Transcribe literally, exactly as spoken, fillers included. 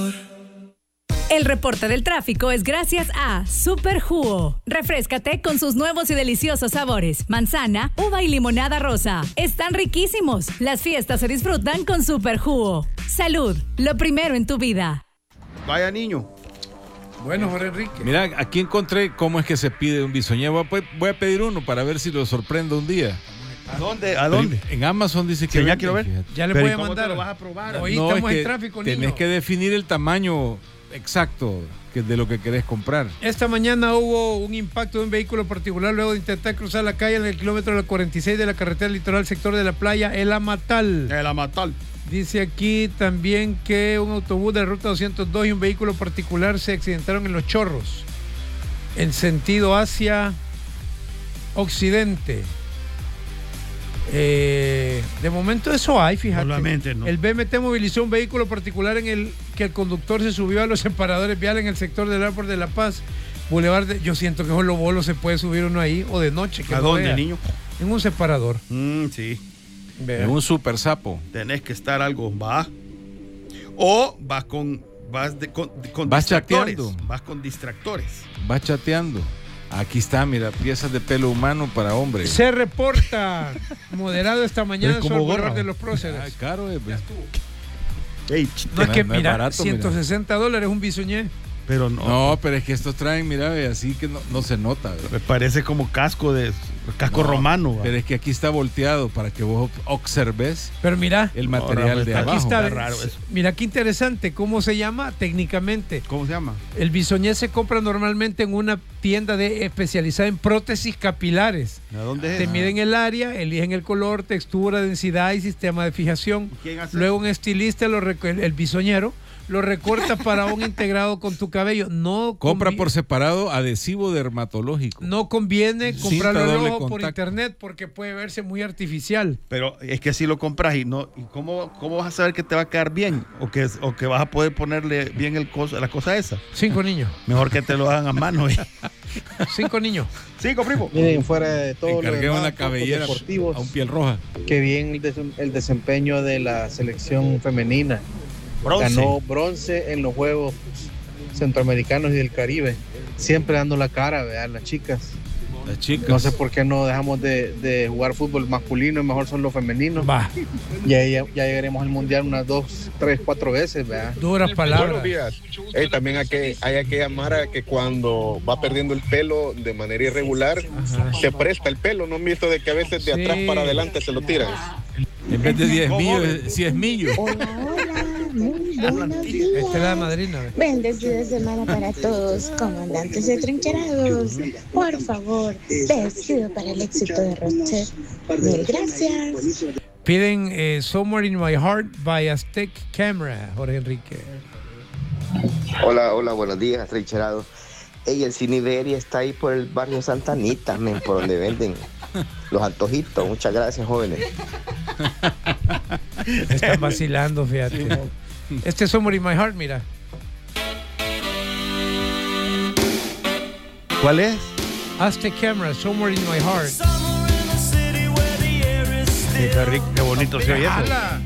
El reporte del tráfico es gracias a Super Jugo. Refréscate con sus nuevos y deliciosos sabores. Manzana, uva y limonada rosa. Están riquísimos. Las fiestas se disfrutan con Super Jugo. Salud, lo primero en tu vida. Vaya niño. Bueno, Jorge Enrique. Mira, aquí encontré cómo es que se pide un bisoñé. Voy a, voy a pedir uno para ver si lo sorprendo un día. ¿A dónde? ¿A dónde? En Amazon dice que sí, ya venden, quiero ver. Fíjate. Ya le Pero voy a ¿cómo mandar. te lo vas a probar? Hoy No, estamos es en que tráfico, niño. tenés que definir el tamaño exacto que de lo que querés comprar. Esta mañana hubo un impacto de un vehículo particular luego de intentar cruzar la calle en el kilómetro de la cuarenta y seis de la carretera litoral sector de la playa El Amatal. El Amatal. Dice aquí también que un autobús de ruta doscientos dos y un vehículo particular se accidentaron en Los Chorros, en sentido hacia occidente. Eh, de momento eso hay, fíjate. Solamente, ¿no? El B M T movilizó un vehículo particular en el que el conductor se subió a los separadores viales en el sector del Airport de La Paz, Boulevard de, yo siento que solo bolo se puede subir uno ahí, o de noche. Que ¿A no dónde, vea. niño? En un separador. Mm, sí. Vea. Es un super sapo. Tenés que estar algo, va. O vas con, vas de, con, con Vas distractores. chateando. Vas con distractores. Va chateando. Aquí está, mira, piezas de pelo humano para hombres. Se reporta moderado esta mañana Es sobre como el Boulevard gorra. de los Próceres. Ay, caro, eh, pues. Ey, No es que, no es mira, barato, mira. ciento sesenta dólares un bisoñé. pero no. No, pero es que estos traen, mira, ve, así que no, no se nota. Ve. Me parece como casco de casco No, romano. va. Pero es que aquí está volteado para que vos observes Pero mira, el material Ahora, de está- aquí abajo. está, está raro eso. mira qué interesante, ¿cómo se llama técnicamente? ¿Cómo se llama? El bisoñé se compra normalmente en una tienda de, especializada en prótesis capilares. ¿A dónde es? Te miden el área, eligen el color, textura, densidad y sistema de fijación. ¿Quién hace Luego un estilista, lo reco- el, el bisoñero, lo recorta para un integrado con tu cabello. No Compra convi- por separado adhesivo dermatológico. No conviene Cinta comprarlo al doble ojo por contacto. internet porque puede verse muy artificial. Pero es que si lo compras y no, ¿y cómo, cómo vas a saber que te va a quedar bien? O que, o que vas a poder ponerle bien el coso, la cosa esa. Cinco niños. Mejor que te lo hagan a mano. ¿eh? Cinco niños. Cinco, primo. Miren, fuera de todo lo Encargué demás, una focos cabellera deportivos, a un piel roja. que bien el, des- el desempeño de la selección femenina. Bronce. Ganó bronce en los Juegos Centroamericanos y del Caribe, siempre dando la cara, vean las chicas. Las chicas. No sé por qué no dejamos de, de jugar fútbol masculino y mejor son los femeninos. Va. Ya, ya, ya llegaremos al mundial unas dos, tres, cuatro veces, ¿verdad? Duras palabras. Buenos días. Eh, también hay que, hay aquella mara que cuando va perdiendo el pelo de manera irregular, Ajá. se presta el pelo. ¿No han visto de que a veces de Sí. atrás para adelante se lo tiran? En vez de diez millos, si es millo. Hola, hola, muy buenos días. Esta es la madrina. ve. Bendecida semana para todos, comandantes de trincherados. Por favor, vestido para el éxito de Rocher. Mil gracias. Piden eh, Somewhere in My Heart by Aztec Camera, Jorge Enrique. Hola, hola, buenos días, trincherados. Ey, el Cine Iberia está ahí por el barrio Santa Anita, men, por donde venden los antojitos. Muchas gracias, jóvenes. Me están vacilando, fíjate. Este es Somewhere in My Heart, mira. ¿Cuál es? Aztec Camera, Somewhere in My Heart. Qué rico, qué bonito se oye eso. ¡Hala!